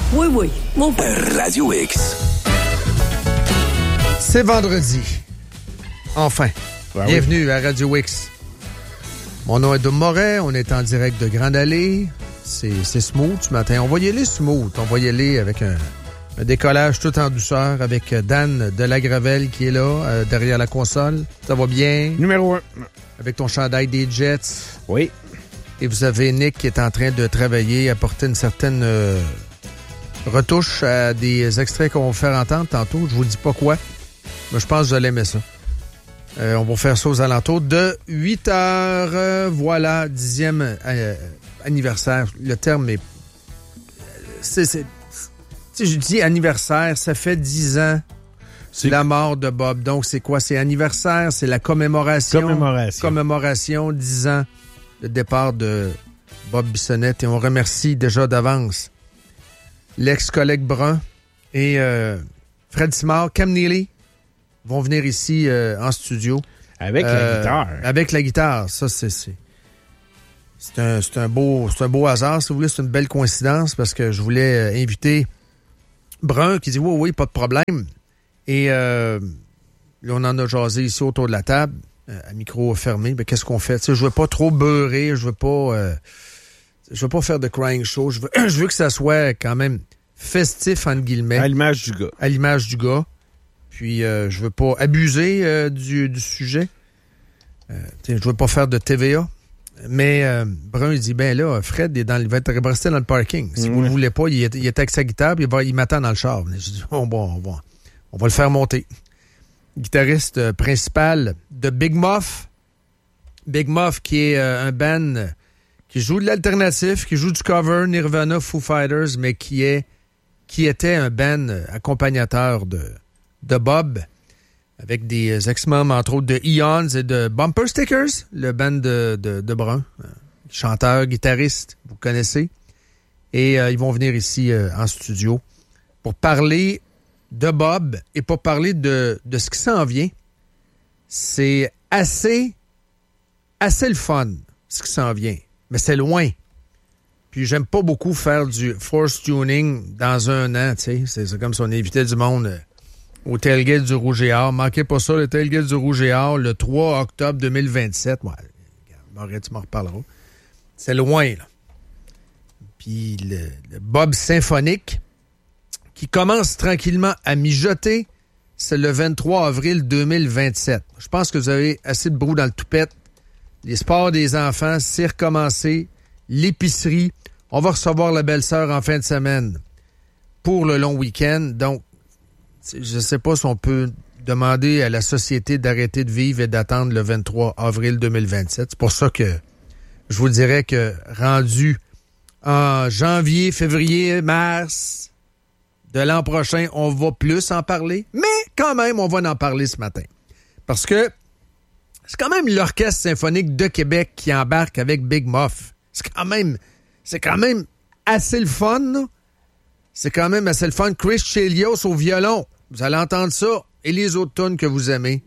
Oui. Mon Radio X. C'est vendredi. Enfin. Ben Bienvenue à Radio X. Mon nom est Dom Moret. On est en direct de Grande Allée. C'est smooth ce matin. On va y aller smooth. On va y aller avec un décollage tout en douceur avec Dan de la Gravelle qui est là, derrière la console. Ça va bien? Numéro 1. Avec ton chandail des Jets. Oui. Et vous avez Nick qui est en train de travailler, apporter une certaine retouche à des extraits qu'on va faire entendre tantôt. Je vous dis pas quoi, mais je pense que vous allez aimer ça. On va faire ça aux alentours de 8 heures. Voilà, 10e anniversaire. Le terme est... Si je dis anniversaire, ça fait 10 ans la mort de Bob. Donc, c'est quoi? C'est anniversaire, c'est la commémoration. Commémoration, 10 ans, le départ de Bob Bissonnette. Et on remercie déjà d'avance l'ex-collègue Brun et Fred Simard, Cam Neely vont venir ici en studio. Avec la guitare. Avec la guitare. Ça, c'est un beau hasard, si vous voulez. C'est une belle coïncidence parce que je voulais inviter Brun qui dit oui, pas de problème. Et là, on en a jasé ici autour de la table, à micro fermé. Mais qu'est-ce qu'on fait? Tu sais, je veux pas trop beurrer, je veux pas faire de crying show. Je veux que ça soit quand même festif, entre guillemets. À l'image du gars. À l'image du gars. Puis, je veux pas abuser du sujet. Je veux pas faire de TVA. Mais Brun, il dit, ben là, Fred, il va rester dans le parking. Si vous le voulez pas, il est avec sa guitare, puis il m'attend dans le char. Je dis, on va le faire monter. Guitariste principal de Big Muff. Big Muff, qui est un band qui joue de l'alternatif, qui joue du cover, Nirvana, Foo Fighters, mais qui était un band accompagnateur de Bob, avec des ex-membres, entre autres, de Eons et de Bumper Stickers, le band de Brun. Chanteur, guitariste, vous connaissez. Et ils vont venir ici en studio pour parler de Bob et pour parler de ce qui s'en vient. C'est assez le fun, ce qui s'en vient. Mais c'est loin. Puis j'aime pas beaucoup faire du force tuning dans un an, tu sais. C'est comme si on invitait du monde au tailgate du Rouge et Or. Manquez pas ça, le tailgate du Rouge et Or, le 3 octobre 2027. Ouais, Maurice, tu m'en reparleras. C'est loin, là. Puis le Bob symphonique, qui commence tranquillement à mijoter, c'est le 23 avril 2027. Je pense que vous avez assez de brou dans le toupette. Les sports des enfants, c'est recommencé. L'épicerie. On va recevoir la belle-sœur en fin de semaine pour le long week-end. Donc, je ne sais pas si on peut demander à la société d'arrêter de vivre et d'attendre le 23 avril 2027. C'est pour ça que je vous dirais que rendu en janvier, février, mars de l'an prochain, on va plus en parler. Mais quand même, on va en parler ce matin. Parce que c'est quand même l'Orchestre symphonique de Québec qui embarque avec Big Muff. C'est quand même assez le fun, là. C'est quand même assez le fun. Chris Chelios au violon. Vous allez entendre ça. Et les autres tunes que vous aimez.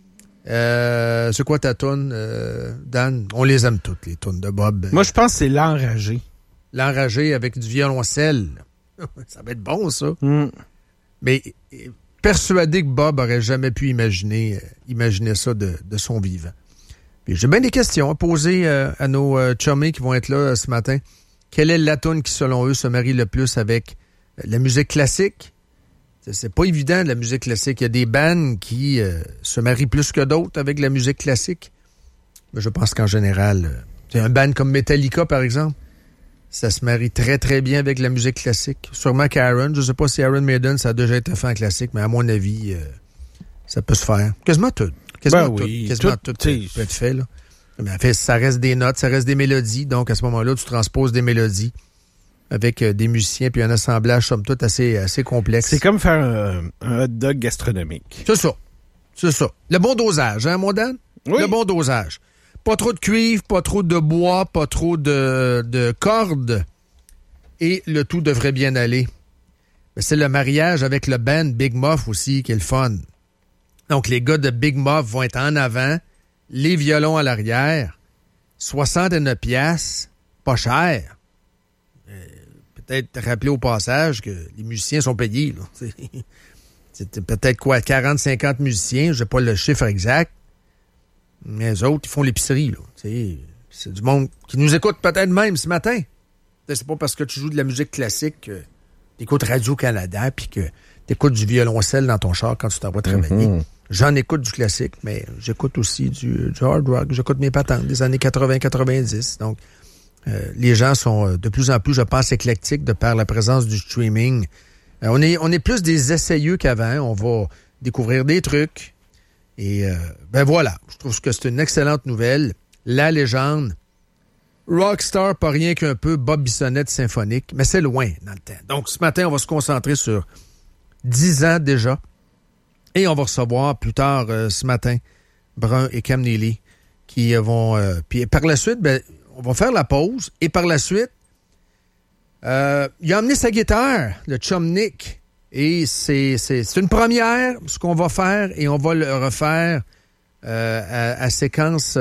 C'est quoi ta tune, Dan? On les aime toutes, les tunes de Bob. Moi, je pense que c'est L'Enragé. L'Enragé avec du violoncelle. Ça va être bon, ça. Mais persuadé que Bob aurait jamais pu imaginer ça de son vivant. Puis j'ai bien des questions à poser à nos chummies qui vont être là ce matin. Quelle est la tune qui, selon eux, se marie le plus avec la musique classique? C'est pas évident, la musique classique. Il y a des bands qui se marient plus que d'autres avec la musique classique. Mais je pense qu'en général, c'est un band comme Metallica, par exemple. Ça se marie très, très bien avec la musique classique. Sûrement qu'Aaron, je ne sais pas si Iron Maiden, ça a déjà été fait en classique, mais à mon avis, ça peut se faire. Quasiment tout. Quasiment tout peut être fait, là. Mais en fait, ça reste des notes, ça reste des mélodies. Donc, à ce moment-là, tu transposes des mélodies avec des musiciens puis un assemblage, somme toute, assez complexe. C'est comme faire un hot dog gastronomique. C'est ça. Le bon dosage, hein, mon Dan? Oui. Le bon dosage. Pas trop de cuivre, pas trop de bois, pas trop de cordes. Et le tout devrait bien aller. Mais c'est le mariage avec le band Big Muff aussi qui est le fun. Donc, les gars de Big Muff vont être en avant, les violons à l'arrière, 69$, pas cher. peut-être rappeler au passage que les musiciens sont payés. Là. C'est peut-être 40, 50 musiciens, je n'ai pas le chiffre exact. Mais les autres, ils font l'épicerie. Là. C'est du monde qui nous écoute peut-être même ce matin. C'est pas parce que tu joues de la musique classique que tu écoutes Radio-Canada puis que tu écoutes du violoncelle dans ton char quand tu t'en vas travailler. Mm-hmm. J'en écoute du classique, mais j'écoute aussi du hard rock. J'écoute mes patentes des années 80-90. Donc, les gens sont de plus en plus, je pense, éclectiques de par la présence du streaming. On est plus des essayeux qu'avant. On va découvrir des trucs. Et voilà, je trouve que c'est une excellente nouvelle. La légende, rockstar, pas rien qu'un peu Bob Bissonnette symphonique, mais c'est loin dans le temps. Donc, ce matin, on va se concentrer sur 10 ans déjà. Et on va recevoir plus tard ce matin Brun et Cam Neely qui vont... puis par la suite, on va faire la pause. Et par la suite, il a emmené sa guitare, le chum Nick. Et c'est une première, ce qu'on va faire, et on va le refaire en séquence,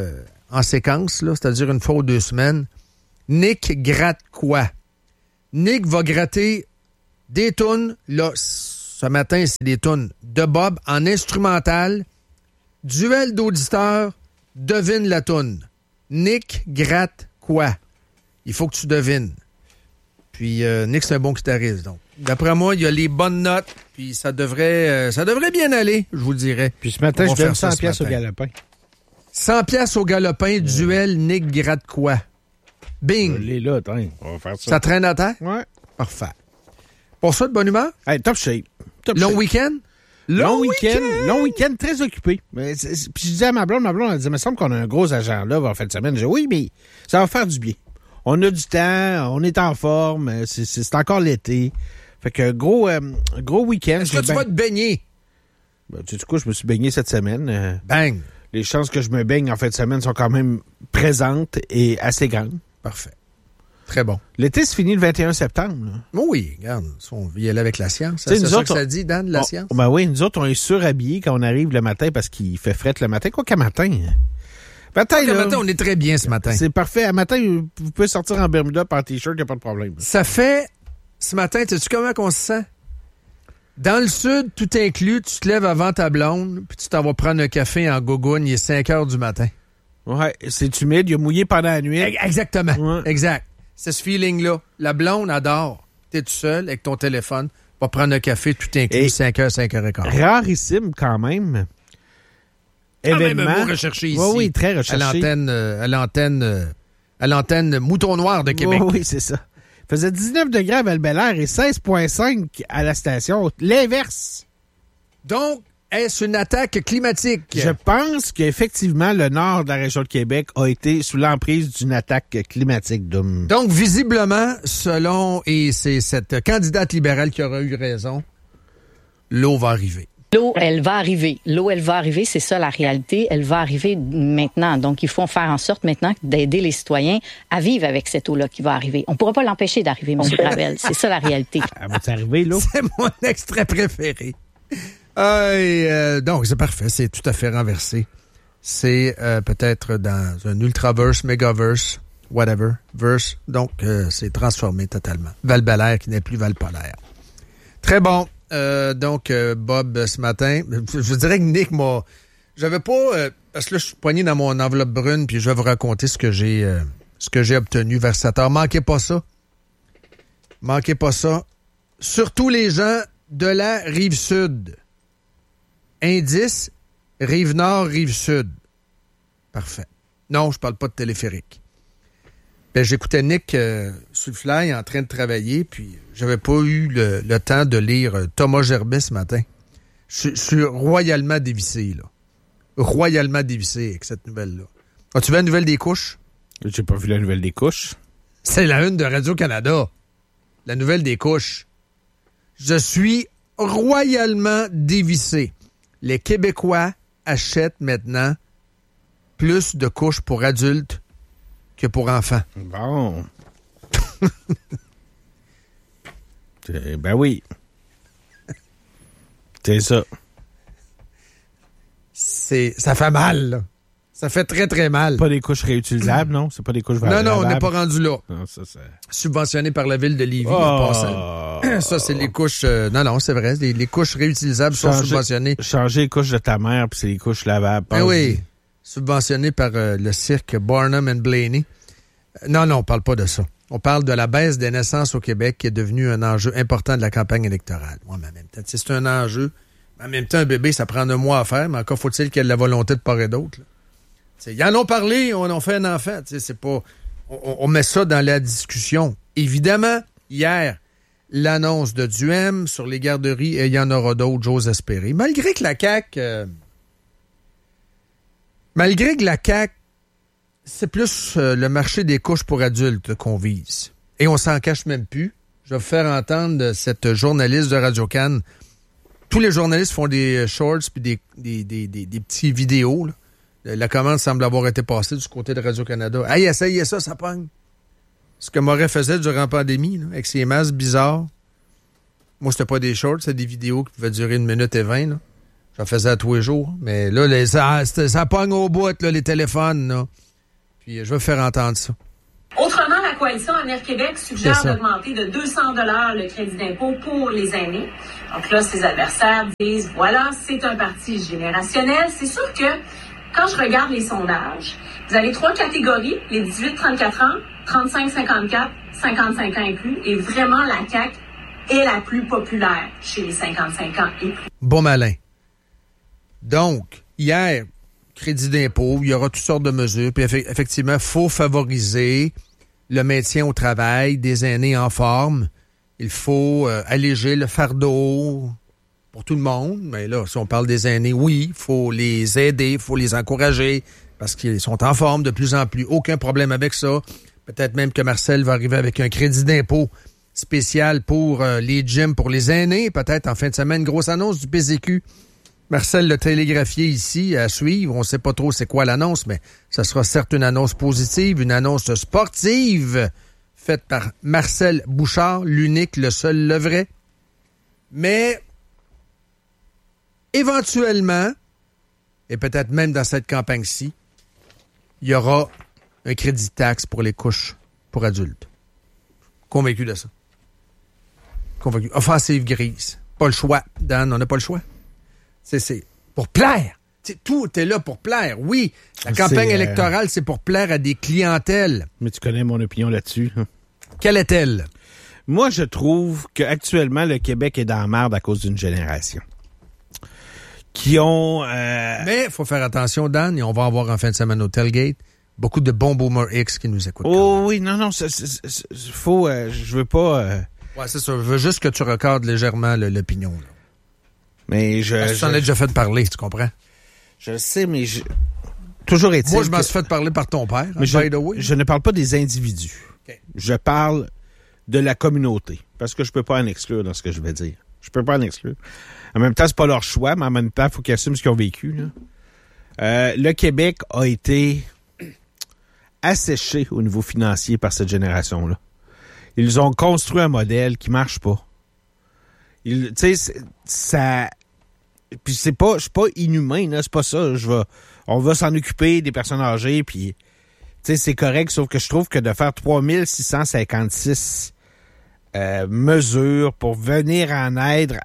là, c'est-à-dire une fois ou 2 semaines. Nick gratte quoi? Nick va gratter des tunes, là, ce matin, c'est des tunes de Bob en instrumental. Duel d'auditeurs, devine la tune. Nick gratte quoi? Il faut que tu devines. Puis Nick, c'est un bon guitariste, donc. D'après moi, il y a les bonnes notes, puis ça devrait bien aller, je vous le dirais. Puis ce matin, je donne 100 pièces au galopin. 100 pièces au galopin, duel, Nick gratte quoi? Bing! Je l'ai là, attends, on va faire ça. Ça traîne à terre? Ouais. Parfait. Pour ça, de bonne humeur? Hey, top shape. Long week-end? Long week-end, très occupé. Puis je disais à ma blonde, elle disait, il me semble qu'on a un gros agent là en fin de semaine. Je dis, oui, mais ça va faire du bien. On a du temps, on est en forme, c'est encore l'été. Fait que gros week-end. Est-ce que tu vas te baigner? Tu sais quoi, je me suis baigné cette semaine. Bang! Les chances que je me baigne en fin de semaine sont quand même présentes et assez grandes. Parfait. Très bon. L'été se finit le 21 septembre. Là. Oui, regarde, on vit aller avec la science. C'est ça que ça dit, Dan, de la science? Ben oui, nous autres, on est surhabillés quand on arrive le matin parce qu'il fait fret le matin. Quoi qu'à matin? Matin, on est très bien ce matin. C'est parfait. À matin, vous pouvez sortir en Bermuda par t-shirt, il n'y a pas de problème. Ça fait, ce matin, sais-tu comment on se sent? Dans le sud, tout inclus, tu te lèves avant ta blonde, puis tu t'en vas prendre un café en gogoune, il est 5 heures du matin. Ouais, c'est humide, il a mouillé pendant la nuit. Exactement, ouais. Exact. C'est ce feeling-là. La blonde adore. T'es tout seul avec ton téléphone, va prendre un café, tout inclus, 5 heures, 5 heures et quart. Rarissime quand même. Événement. Quand même un mot recherché ici. Oui, très recherché. À l'antenne Mouton Noir de Québec. Oui, c'est ça. Il faisait 19 degrés à Val-Bélair et 16,5 à la station. L'inverse. Donc, est-ce une attaque climatique? Je pense qu'effectivement, le nord de la région de Québec a été sous l'emprise d'une attaque climatique. Donc, visiblement, et c'est cette candidate libérale qui aura eu raison, l'eau va arriver. L'eau, elle va arriver, c'est ça la réalité. Elle va arriver maintenant. Donc, il faut faire en sorte maintenant d'aider les citoyens à vivre avec cette eau-là qui va arriver. On ne pourra pas l'empêcher d'arriver, M. Gravel. C'est ça la réalité. Elle va arriver, l'eau? C'est mon extrait préféré. Donc, c'est parfait. C'est tout à fait renversé. C'est peut-être dans un ultraverse, mégaverse, whatever, verse. Donc, c'est transformé totalement. Val-Bélair qui n'est plus Val-Polaire. Très bon. Donc, Bob, ce matin, je dirais que Nick m'a... J'avais pas... parce que là, je suis poigné dans mon enveloppe brune, puis je vais vous raconter ce que j'ai obtenu vers 7 heures. Manquez pas ça. Surtout les gens de la Rive-Sud. Indice, Rive-Nord, Rive-Sud. Parfait. Non, je parle pas de téléphérique. J'écoutais Nick sur le fly en train de travailler, puis j'avais pas eu le temps de lire Thomas Gerbet ce matin. Je suis royalement dévissé, là. Royalement dévissé avec cette nouvelle-là. As-tu vu la nouvelle des couches? J'ai pas vu la nouvelle des couches. C'est la une de Radio-Canada. La nouvelle des couches. Je suis royalement dévissé. Les Québécois achètent maintenant plus de couches pour adultes que pour enfants. Bon. Ben oui. C'est ça. Ça fait mal, là. Ça fait très, très mal. Pas des couches réutilisables, non? C'est pas des couches lavables? Non, on n'est pas rendu là. Non, ça, c'est... Subventionné par la ville de Lévis. Ça, c'est les couches... non, c'est vrai. Les couches réutilisables sont subventionnées. Changer les couches de ta mère, puis c'est les couches lavables. Oui, subventionnées par le cirque Barnum and Blaney. Non, on parle pas de ça. On parle de la baisse des naissances au Québec qui est devenue un enjeu important de la campagne électorale. Ouais, mais en même temps, c'est un enjeu. En même temps, un bébé, ça prend 1 mois à faire, mais encore faut-il qu'il y ait de la volonté de part et d'autre. Ils en ont parlé, on en fait un enfant. C'est pas, on met ça dans la discussion. Évidemment, hier, l'annonce de Duhem sur les garderies, et il y en aura d'autres, j'ose espérer. Malgré que la CAQ... c'est plus le marché des couches pour adultes qu'on vise. Et on s'en cache même plus. Je vais vous faire entendre cette journaliste de Radio-Can. Tous les journalistes font des shorts puis des petits vidéos, là. La commande semble avoir été passée du côté de Radio-Canada. Hey, essayez ça, ça pogne. Ce que Moret faisait durant la pandémie, là, avec ses masques bizarres. Moi, c'était pas des shorts, c'était des vidéos qui pouvaient durer 1 minute et 20. Là. J'en faisais à tous les jours. Mais là, ça pogne au bout, là, les téléphones. Là. Puis, je vais faire entendre ça. Autrement, la coalition Avenir Québec suggère d'augmenter de 200 $ le crédit d'impôt pour les aînés. Donc là, ses adversaires disent, voilà, c'est un parti générationnel. C'est sûr que quand je regarde les sondages, vous avez 3 catégories, les 18-34 ans, 35-54, 55 ans et plus, et vraiment la CAQ est la plus populaire chez les 55 ans et plus. Bon malin. Donc, hier, crédit d'impôt, il y aura toutes sortes de mesures, puis effectivement, il faut favoriser le maintien au travail des aînés en forme. Il faut alléger le fardeau pour tout le monde. Mais là, si on parle des aînés, oui, il faut les aider, il faut les encourager parce qu'ils sont en forme de plus en plus. Aucun problème avec ça. Peut-être même que Marcel va arriver avec un crédit d'impôt spécial pour les gyms pour les aînés. Peut-être en fin de semaine, grosse annonce du PCQ. Marcel l'a télégraphié ici à suivre. On ne sait pas trop c'est quoi l'annonce, mais ça sera certes une annonce positive, une annonce sportive faite par Marcel Bouchard, l'unique, le seul, le vrai. Mais éventuellement, et peut-être même dans cette campagne-ci, il y aura un crédit taxe pour les couches pour adultes. Convaincu de ça. Convaincu. Offensive grise. Pas le choix, Dan, on n'a pas le choix. C'est pour plaire. Tout est là pour plaire. Oui, la campagne électorale, c'est pour plaire à des clientèles. Mais tu connais mon opinion là-dessus. Hein? Quelle est-elle? Moi, je trouve qu'actuellement, le Québec est dans la merde à cause d'une génération. Qui ont... Mais il faut faire attention, Dan, et on va avoir en fin de semaine au Tailgate beaucoup de bons Boomer X qui nous écoutent. Oh oui, non, faut... je veux pas... Ouais, c'est ça. Je veux juste que tu recordes légèrement l'opinion, là. Mais tu t'en as déjà fait parler, tu comprends? Je sais, mais toujours est-il. Moi, je m'en suis fait parler par ton père, mais je ne parle pas des individus. Okay. Je parle de la communauté. Parce que je peux pas en exclure dans ce que je vais dire. Je peux pas en exclure. En même temps, c'est pas leur choix, mais en même temps, il faut qu'ils assument ce qu'ils ont vécu, là. Le Québec a été asséché au niveau financier par cette génération-là. Ils ont construit un modèle qui marche pas. Tu sais, ça... Puis je suis pas inhumain, là, c'est pas ça. On va s'en occuper des personnes âgées, puis... Tu sais, c'est correct, sauf que je trouve que de faire 3656 mesures pour venir en aide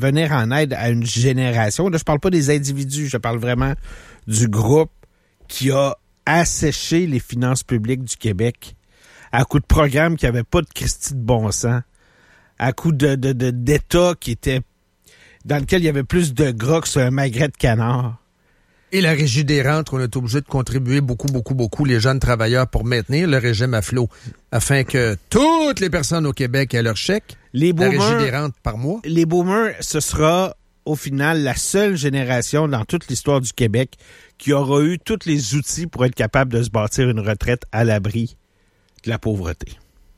à une génération, là, je parle pas des individus, je parle vraiment du groupe qui a asséché les finances publiques du Québec à coup de programmes qui n'avaient pas de Christie de bon sens, à coup d'État qui était dans lequel il y avait plus de gras que sur un magret de canard. Et la régie des rentes, on est obligé de contribuer beaucoup, les jeunes travailleurs pour maintenir le régime à flot, afin que toutes les personnes au Québec aient leur chèque, la régie des rentes par mois. Les boomers, ce sera au final la seule génération dans toute l'histoire du Québec qui aura eu tous les outils pour être capable de se bâtir une retraite à l'abri de la pauvreté.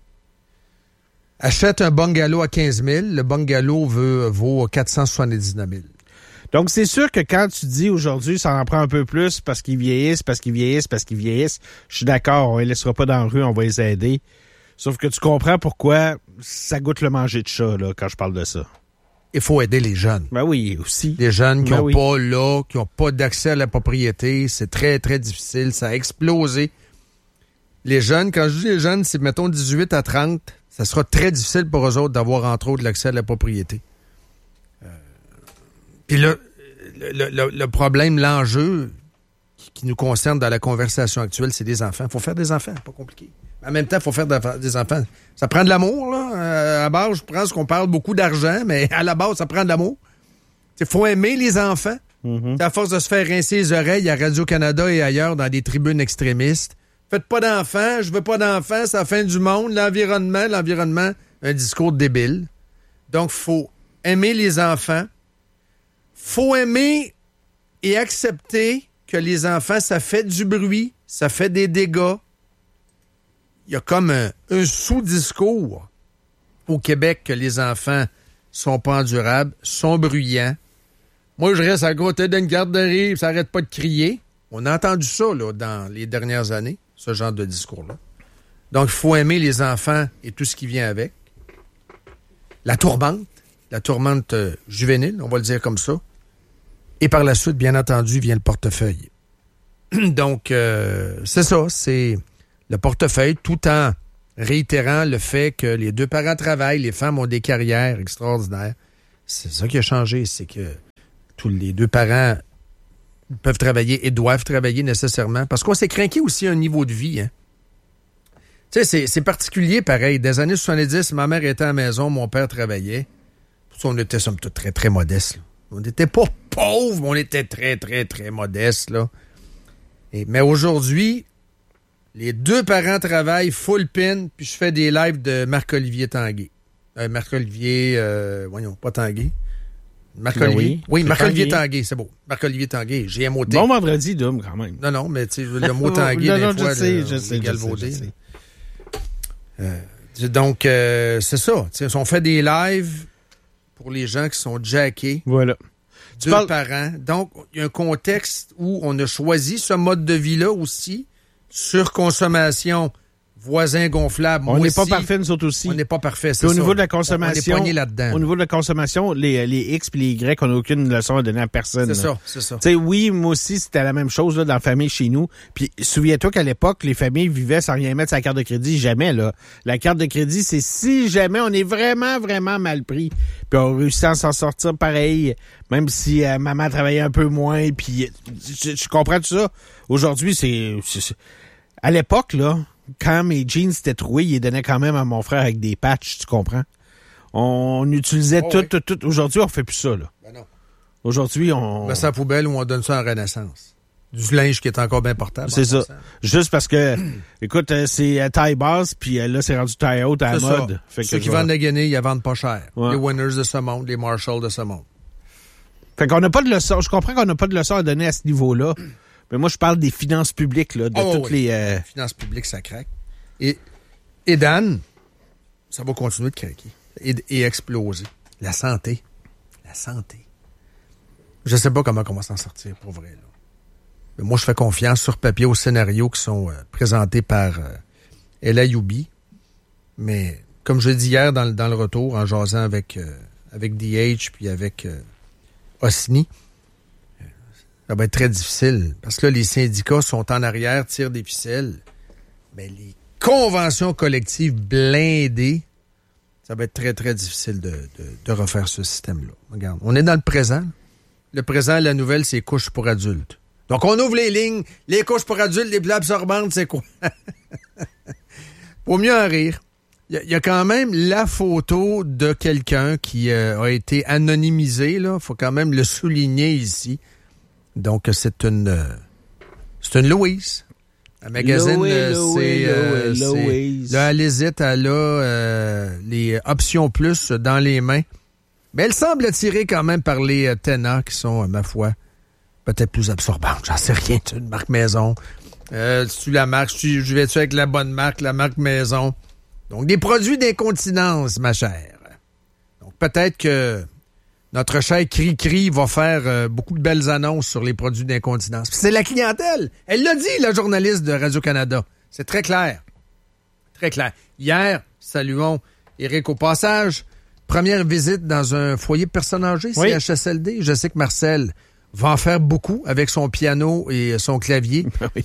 Achète un bungalow à 15 000, le bungalow vaut 479 000. Donc, c'est sûr que quand tu dis aujourd'hui, ça en prend un peu plus parce qu'ils vieillissent, je suis d'accord, on les laissera pas dans la rue, on va les aider. Sauf que tu comprends pourquoi ça goûte le manger de chat, là, quand je parle de ça. il faut aider les jeunes. Ben oui, aussi. Les jeunes qui n'ont pas d'accès à la propriété, c'est très, très difficile. Ça a explosé. Les jeunes, quand je dis les jeunes, c'est, mettons, 18 à 30, ça sera très difficile pour eux autres d'avoir, entre autres, l'accès à la propriété. Puis là, le problème, l'enjeu qui nous concerne dans la conversation actuelle, c'est des enfants. Il faut faire des enfants, pas compliqué. En même temps, il faut faire des enfants. Ça prend de l'amour, là. À la base, je pense qu'on parle beaucoup d'argent, mais à la base, ça prend de l'amour. Il faut aimer les enfants. C'est à force de se faire rincer les oreilles à Radio-Canada et ailleurs dans des tribunes extrémistes. Faites pas d'enfants, je veux pas d'enfants, c'est la fin du monde. L'environnement, un discours débile. Donc, il faut aimer les enfants. Faut aimer et accepter que les enfants, ça fait du bruit, ça fait des dégâts. Il y a comme un sous-discours au Québec que les enfants sont pas endurables, sont bruyants. Moi, je reste à côté d'une garderie, ça n'arrête pas de crier. On a entendu ça là, dans les dernières années, ce genre de discours-là. Donc, il faut aimer les enfants et tout ce qui vient avec. La tourmente juvénile, on va le dire comme ça. Et par la suite, bien entendu, vient le portefeuille. Donc, c'est ça, c'est le portefeuille, tout en réitérant le fait que les deux parents travaillent, les femmes ont des carrières extraordinaires. C'est ça qui a changé, c'est que tous les deux parents peuvent travailler et doivent travailler nécessairement, parce qu'on s'est craqué aussi un niveau de vie. Hein. Tu sais, c'est particulier, pareil. Des années 70, ma mère était à la maison, mon père travaillait. On était, somme toute, très, très modestes. Là. On n'était pas pauvres, mais on était très, très, très modestes. Là. Mais aujourd'hui, les deux parents travaillent full pin, puis je fais des lives de Marc-Olivier Tanguay. Voyons, pas Tanguay. Marc-Olivier. Oui, Marc-Olivier Tanguay, c'est beau. Marc-Olivier Tanguay, GMOT. Bon vendredi, Dom, quand même. Non, mais tu sais, le mot Tanguay, je sais. galvaudé. Donc, c'est ça. T'sais, on fait des lives pour les gens qui sont jackés. Voilà. Deux parents. Donc, il y a un contexte où on a choisi ce mode de vie-là aussi. Surconsommation, voisins gonflables. On n'est pas parfait, nous autres aussi. On n'est pas parfait, c'est ça. Au niveau de la consommation, on est poigné là-dedans. Au niveau de la consommation, les X et les Y, on n'a aucune leçon à donner à personne. C'est ça. Tu sais, oui, moi aussi, c'était la même chose là, dans la famille chez nous. Puis, souviens-toi qu'à l'époque, les familles vivaient sans rien mettre sur la carte de crédit. Jamais, là. La carte de crédit, c'est si jamais on est vraiment, vraiment mal pris. Puis, on réussit à s'en sortir pareil, même si maman travaillait un peu moins. Puis, je comprends tout ça. Aujourd'hui, c'est... À l'époque, là, quand mes jeans étaient troués, ils les donnaient quand même à mon frère avec des patchs, tu comprends? On utilisait tout. Aujourd'hui, on fait plus ça, là. Ben non. Aujourd'hui, on... On met ça à la poubelle ou on donne ça en Renaissance. Du linge qui est encore bien portable. C'est ça. Juste parce que, écoute, c'est taille basse, puis là, c'est rendu taille haute à la mode. Fait que ceux qui vendent la guenille, ils la vendent pas cher. Ouais. Les Winners de ce monde, les Marshalls de ce monde. Fait qu'on n'a pas de leçon. Je comprends qu'on n'a pas de leçon à donner à ce niveau-là. Mais moi, je parle des finances publiques, là, de toutes les... Les finances publiques, ça craque. Et Dan, ça va continuer de craquer et exploser. La santé. Je sais pas comment on va s'en sortir, pour vrai. Là. Mais moi, je fais confiance sur papier aux scénarios qui sont présentés par Ella Youbi. Mais, comme je l'ai dit hier dans le retour, en jasant avec DH puis avec Osni, ça va être très difficile. Parce que là, les syndicats sont en arrière, tirent des ficelles. Mais les conventions collectives blindées, ça va être très, très difficile de refaire ce système-là. Regarde, on est dans le présent. Le présent, la nouvelle, c'est couches pour adultes. Donc, on ouvre les lignes. Les couches pour adultes, les blés absorbantes, c'est quoi? Pour mieux en rire, il y a quand même la photo de quelqu'un qui a été anonymisé. Il faut quand même le souligner ici. Donc, c'est une Louise. La magazine, Louise. Là, elle hésite, elle a les options plus dans les mains. Mais elle semble attirée quand même par les Ténas qui sont, ma foi, peut-être plus absorbantes. J'en sais rien. C'est une marque maison. Tu la marque, je vais-tu avec la bonne marque, la marque maison. Donc, des produits d'incontinence, ma chère. Donc, peut-être que notre cher Cri-Cri va faire beaucoup de belles annonces sur les produits d'incontinence. Puis c'est la clientèle. Elle l'a dit, la journaliste de Radio-Canada. C'est très clair. Très clair. Hier, saluons Éric au passage, première visite dans un foyer de personnes âgées, CHSLD. Je sais que Marcel va en faire beaucoup avec son piano et son clavier. Oui.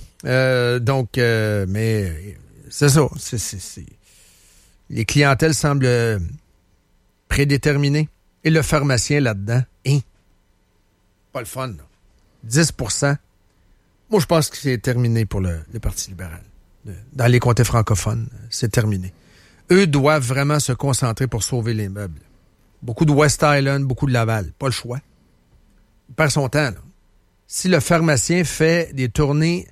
Mais c'est ça. Les clientèles semblent prédéterminées. Et le pharmacien là-dedans, pas le fun, là. 10%. Moi, je pense que c'est terminé pour le Parti libéral. Dans les comtés francophones, c'est terminé. Eux doivent vraiment se concentrer pour sauver les meubles. Beaucoup de West Island, beaucoup de Laval. Pas le choix. Il perd son temps, là. Si le pharmacien fait des tournées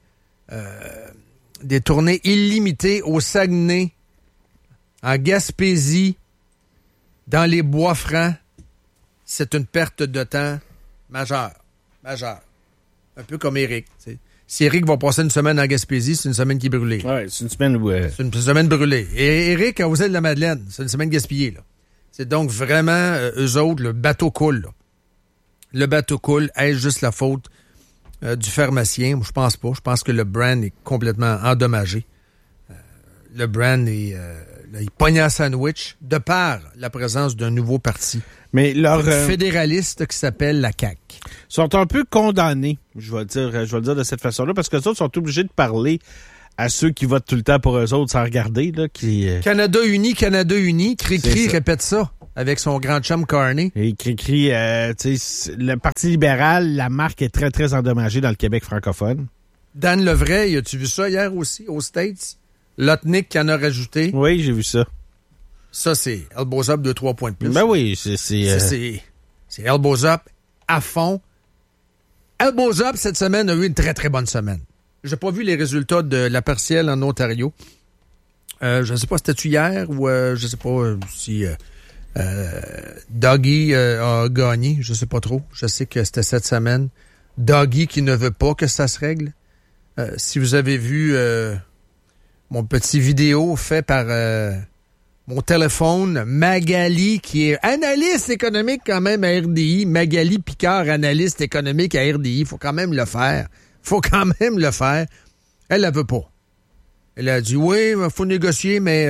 illimitées au Saguenay, en Gaspésie, dans les Bois-Francs, c'est une perte de temps majeure. Un peu comme Éric. T'sais. Si Éric va passer une semaine en Gaspésie, c'est une semaine qui est brûlée. Oui, c'est une semaine où... C'est une semaine brûlée. Et Éric, quand vous êtes de la Madeleine, c'est une semaine gaspillée, là. C'est donc vraiment, eux autres, le bateau coule, là. Le bateau coule. Est-ce juste la faute du pharmacien? Je pense pas. Je pense que le brand est complètement endommagé. Le brand est... il pogne un sandwich de par la présence d'un nouveau parti. Mais leur fédéraliste qui s'appelle la CAQ. Sont un peu condamnés, je vais le dire de cette façon-là, parce que les autres sont obligés de parler à ceux qui votent tout le temps pour eux autres sans regarder. Là, Canada uni, Cri-Cri répète ça avec son grand chum Carney. Et Cri-Cri, le Parti libéral, la marque est très, très endommagée dans le Québec francophone. Dan Levray, as-tu vu ça hier aussi, aux States? Lotnick qui en a rajouté. Oui, j'ai vu ça. Ça, c'est Elbows Up de 3 points de plus. Ben oui, c'est Elbows Up à fond. Elbows Up, cette semaine, a eu une très, très bonne semaine. J'ai pas vu les résultats de la partielle en Ontario. Je ne sais pas, c'était-tu hier ou je sais pas si Dougie a gagné. Je sais pas trop. Je sais que c'était cette semaine. Dougie qui ne veut pas que ça se règle. Si vous avez vu mon petit vidéo fait par mon téléphone, Magali, qui est analyste économique quand même à RDI. Magali Picard, analyste économique à RDI. Il faut quand même le faire. Elle veut pas. Elle a dit, oui, il faut négocier, mais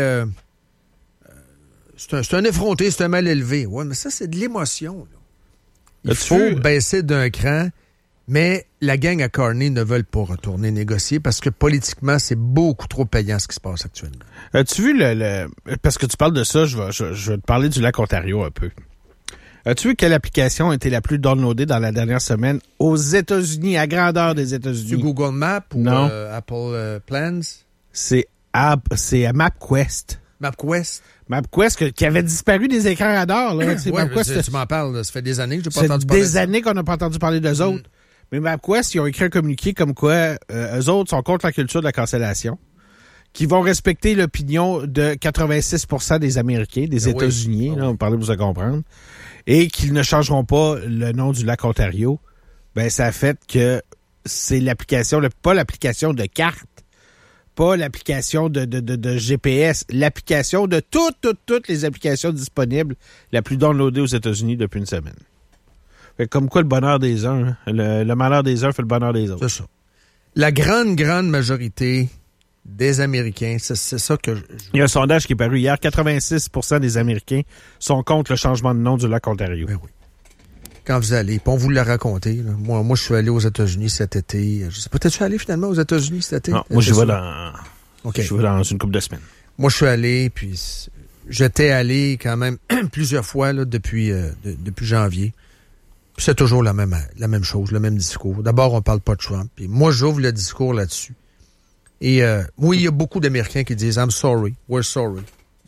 c'est un effronté, c'est un mal élevé. Oui, mais ça, c'est de l'émotion. Là. Il faut baisser d'un cran, mais la gang à Carney ne veulent pas retourner négocier parce que politiquement, c'est beaucoup trop payant ce qui se passe actuellement. As-tu vu parce que tu parles de ça, je vais te parler du lac Ontario un peu. As-tu vu quelle application a été la plus downloadée dans la dernière semaine aux États-Unis, à grandeur des États-Unis? Du Google Maps ou Apple Plans? C'est MapQuest. MapQuest qui avait disparu des écrans radars. Là. Oui, MapQuest, tu m'en parles. Ça fait des années que je n'ai pas entendu parler de ça. Des années qu'on n'a pas entendu parler d'eux autres. Mais MapQuest, ils ont écrit un communiqué comme quoi eux autres sont contre la culture de la cancellation, qui vont respecter l'opinion de 86% des Américains, des États-Unis, là, on parlait pour se comprendre, et qu'ils ne changeront pas le nom du lac Ontario. Ben, ça a fait que c'est l'application, pas l'application de carte, pas l'application de GPS, l'application de toutes les applications disponibles, la plus downloadée aux États-Unis depuis une semaine. Fait comme quoi le bonheur des uns, le malheur des uns fait le bonheur des autres. C'est ça. La grande majorité des Américains, c'est ça que Il y a un sondage qui est paru hier, 86% des Américains sont contre le changement de nom du lac Ontario. Ben oui. Quand vous allez, on vous l'a raconté. Là. Moi, je suis allé aux États-Unis cet été. Je sais pas, t'es-tu allé finalement aux États-Unis cet été? Non, moi, je vais dans une couple de semaines. Moi, je suis allé, puis j'étais allé quand même plusieurs fois là, depuis janvier. Puis c'est toujours la même chose, le même discours. D'abord, on parle pas de Trump. Puis moi, j'ouvre le discours là-dessus. Et oui, il y a beaucoup d'Américains qui disent « I'm sorry, we're sorry ».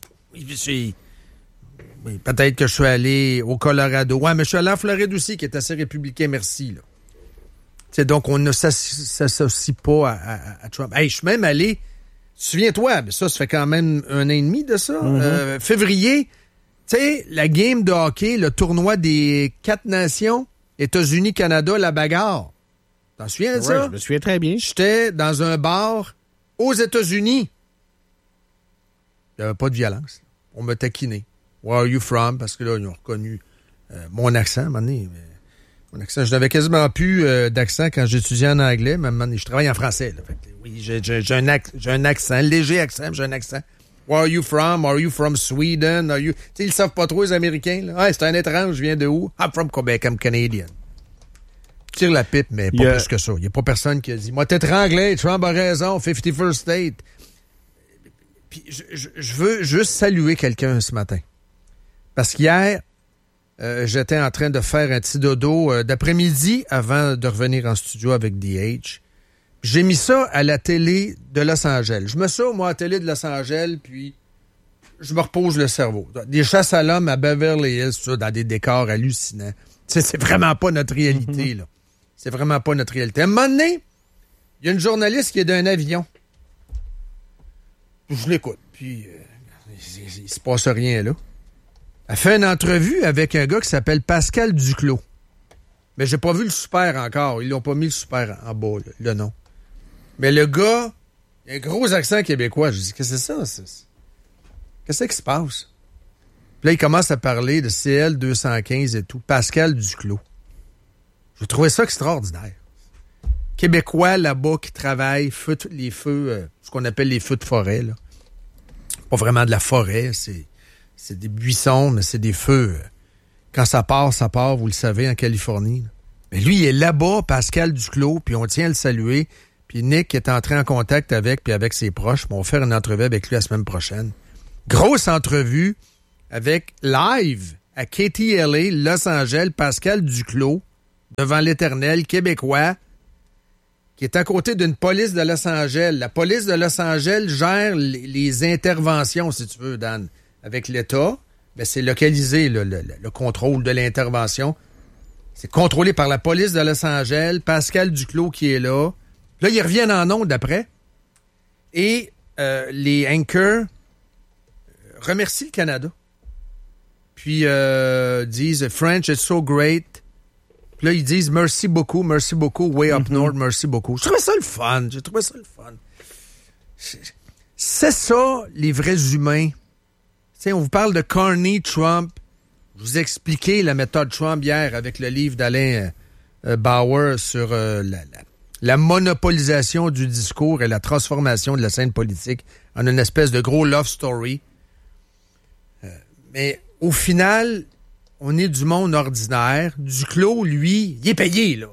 Oui, peut-être que je suis allé au Colorado. Ouais, mais je suis allé en Floride aussi, qui est assez républicain, merci. Là. T'sais, donc, on ne s'associe pas à Trump. Hey, je suis même allé, souviens-toi, mais ça fait quand même 1 an et demi de ça. Février, tu sais, la game de hockey, le tournoi des 4 nations, États-Unis, Canada, la bagarre. T'en souviens de ça? Je me souviens très bien. J'étais dans un bar aux États-Unis. Il n'y avait pas de violence. On me taquinait. Where are you from? Parce que là, ils ont reconnu mon accent, à un moment donné. Mon accent, je n'avais quasiment plus d'accent quand j'étudiais en anglais, mais à un moment donné, je travaille en français. Là. Fait que, oui, j'ai un accent, un léger accent, mais j'ai un accent. Where are you from? Are you from Sweden? Are you... Tu sais, ils savent pas trop, les Américains. Là. Ah, c'est un étrange, je viens de où? I'm from Quebec, I'm Canadian. Tire la pipe, mais pas plus que ça. Il n'y a pas personne qui a dit, moi, t'étranglais, Trump a raison, 51st State. Puis je veux juste saluer quelqu'un ce matin. Parce qu'hier, j'étais en train de faire un petit dodo d'après-midi avant de revenir en studio avec DH. J'ai mis ça à la télé de Los Angeles. Je mets ça, moi, à la télé de Los Angeles, puis je me repose le cerveau. Des chasses à l'homme à Beverly Hills, ça, dans des décors hallucinants. Tu sais, c'est vraiment pas notre réalité, là. C'est vraiment pas notre réalité. À un moment donné, il y a une journaliste qui est d'un avion. Je l'écoute, puis il se passe rien, là. Elle fait une entrevue avec un gars qui s'appelle Pascal Duclos. Mais j'ai pas vu le super encore. Ils l'ont pas mis le super en bas, le nom. Mais le gars, il a un gros accent québécois. Je dis, qu'est-ce que c'est ça? Qu'est-ce qui se passe? Puis là, il commence à parler de CL215 et tout. Pascal Duclos. Je trouvais ça extraordinaire. Québécois là-bas qui travaillent, les feux, ce qu'on appelle les feux de forêt, là. Pas vraiment de la forêt, c'est des buissons, mais c'est des feux. Quand ça part, vous le savez, en Californie. Là. Mais lui, il est là-bas, Pascal Duclos, puis on tient à le saluer. Puis Nick est entré en contact avec ses proches. On va faire une entrevue avec lui la semaine prochaine. Grosse entrevue avec live à KTLA, Los Angeles, Pascal Duclos, devant l'Éternel québécois, qui est à côté d'une police de Los Angeles. La police de Los Angeles gère les interventions, si tu veux, Dan, avec l'État. Ben, c'est localisé, le contrôle de l'intervention. C'est contrôlé par la police de Los Angeles, Pascal Duclos qui est là. Là, ils reviennent en ondes après. Et les anchors remercient le Canada. Puis disent « French, it's so great ». Puis là, ils disent « Merci beaucoup, way up north, merci beaucoup ». J'ai trouvé ça le fun. C'est ça, les vrais humains. T'sais, on vous parle de Carney Trump. Je vous ai expliqué la méthode Trump hier avec le livre d'Alain Bauer sur la monopolisation du discours et la transformation de la scène politique en une espèce de gros love story. Mais au final, on est du monde ordinaire. Duclos, lui, il est payé, là.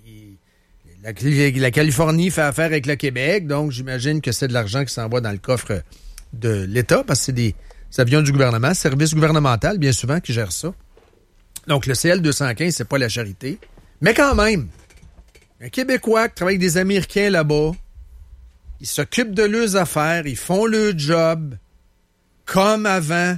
La Californie fait affaire avec le Québec, donc j'imagine que c'est de l'argent qui s'en va dans le coffre de l'État, parce que c'est des avions du gouvernement, service gouvernemental, bien souvent, qui gère ça. Donc, le CL215, c'est pas la charité. Mais quand même, un Québécois qui travaille avec des Américains là-bas, ils s'occupent de leurs affaires, ils font leur job, comme avant.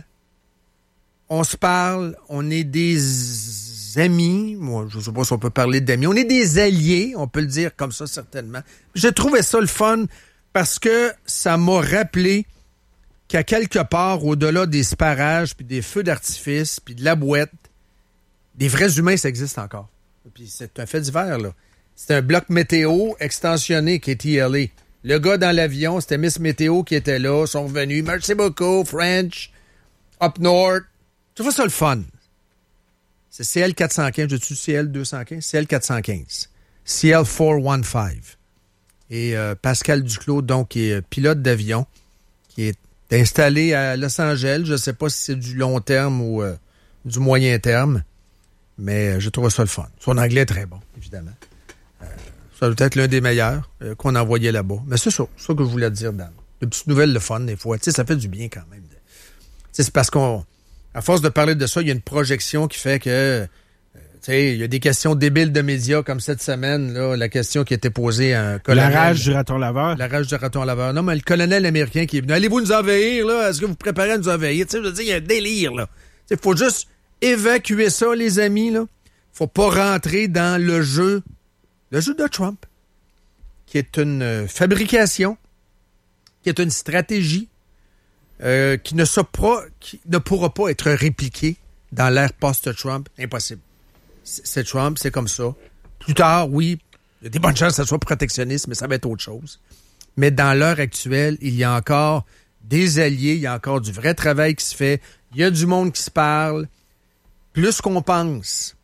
On se parle, on est des amis. Moi, je ne sais pas si on peut parler d'amis. On est des alliés, on peut le dire comme ça, certainement. J'ai trouvé ça le fun parce que ça m'a rappelé qu'à quelque part, au-delà des sparages, puis des feux d'artifice, puis de la boîte, des vrais humains, ça existe encore. Puis c'est un fait divers, là. C'est un bloc météo extensionné qui est TLA. Le gars dans l'avion, c'était Miss Météo qui était là, sont revenus. Merci beaucoup, French, up north. Tu vois ça le fun. C'est CL415, je dis CL215? CL415. CL415. Et Pascal Duclos, donc, qui est pilote d'avion, qui est installé à Los Angeles. Je ne sais pas si c'est du long terme ou du moyen terme, mais je trouve ça le fun. Son anglais est très bon, évidemment. Ça doit être l'un des meilleurs qu'on envoyait là-bas. Mais c'est ça que je voulais te dire, Dan. Des petites nouvelles, le fun, des fois. Tu sais, ça fait du bien quand même. C'est parce à force de parler de ça, il y a une projection qui fait que, tu sais, il y a des questions débiles de médias comme cette semaine, là, la question qui a été posée à un colonel. La rage du raton laveur. La rage du raton laveur. Non, mais le colonel américain qui est venu. Allez-vous nous envahir, là? Est-ce que vous préparez à nous envahir? Tu sais, je veux dire, il y a un délire, là. Il faut juste évacuer ça, les amis, là. Faut pas rentrer dans le jeu de Trump, qui est une fabrication, qui est une stratégie, qui ne pourra pas être répliqué dans l'ère post-Trump. Impossible. C'est Trump, c'est comme ça. Plus tard, oui, il y a des bonnes chances que ça soit protectionniste, mais ça va être autre chose. Mais dans l'heure actuelle, il y a encore des alliés, il y a encore du vrai travail qui se fait, il y a du monde qui se parle, plus qu'on pense.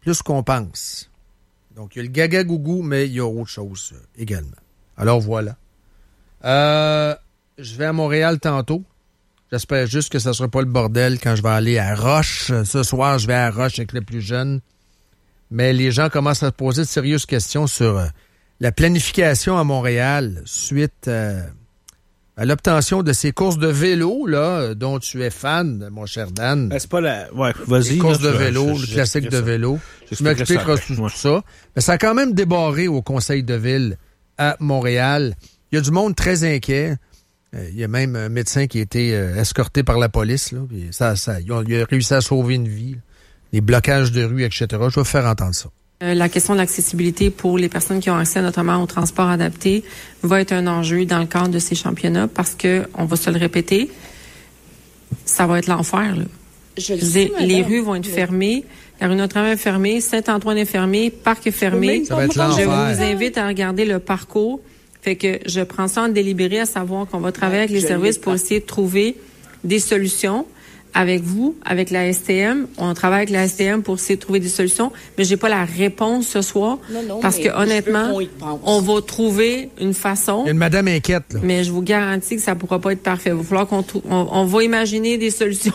Donc, il y a le gaga-gougou, mais il y a autre chose également. Alors, voilà. Je vais à Montréal tantôt. J'espère juste que ça ne sera pas le bordel quand je vais aller à Roche. Ce soir, je vais à Roche avec les plus jeunes. Mais les gens commencent à se poser de sérieuses questions sur la planification à Montréal suite à l'obtention de ces courses de vélo là, dont tu es fan, mon cher Dan. C'est pas la... Ouais, vas-y. Les courses de vélo, le classique de vélo. Tu m'expliqueras tout ça. Mais ça a quand même débarré au conseil de ville à Montréal. Il y a du monde très inquiet. Il y a même un médecin qui a été escorté par la police. Là, puis il a réussi à sauver une vie. Les blocages de rue, etc. Je vais vous faire entendre ça. La question de l'accessibilité pour les personnes qui ont accès notamment au transport adapté va être un enjeu dans le cadre de ces championnats parce que, on va se le répéter, ça va être l'enfer. Là. Les rues vont être fermées, la rue Notre-Dame est fermée, Saint-Antoine est fermé, Parc est fermé. Ça va être l'enfer. Je vous invite à regarder le parcours. Fait que je prends ça en délibéré à savoir qu'on va travailler avec les services pour essayer de trouver des solutions avec vous, avec la STM. On travaille avec la STM pour essayer de trouver des solutions, mais j'ai pas la réponse ce soir parce que honnêtement, on va trouver une façon. Il y a une madame inquiète, là. Mais je vous garantis que ça pourra pas être parfait. Il va falloir on va imaginer des solutions.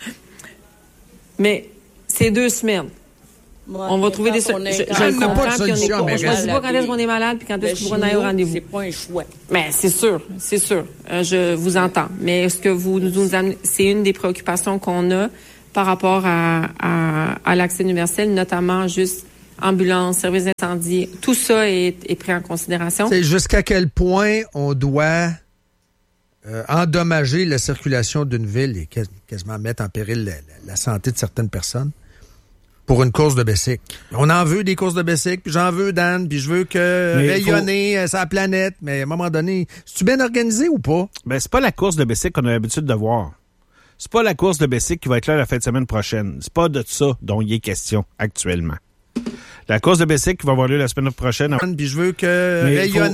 Mais c'est 2 semaines. On va trouver des solutions. Je comprends qu'on ne choisit pas quand est-ce qu'on est malade puis quand est-ce qu'on va aller au rendez-vous. C'est pas un choix. Mais c'est sûr. Je vous entends. Mais ce que vous nous amenez, c'est une des préoccupations qu'on a par rapport à l'accès universel, notamment juste ambulance, service d'incendie. Tout ça est pris en considération. C'est jusqu'à quel point on doit endommager la circulation d'une ville et quasiment mettre en péril la santé de certaines personnes pour une course de bicycle. On en veut des courses de bicycle, puis j'en veux, Dan, puis je veux rayonner sa planète, mais à un moment donné, c'est-tu bien organisé ou pas? Ben, c'est pas la course de bicycle qu'on a l'habitude de voir. C'est pas la course de bicycle qui va être là la fin de semaine prochaine. C'est pas de ça dont il est question actuellement. La course de bicycle qui va avoir lieu la semaine prochaine. Puis je veux rayonner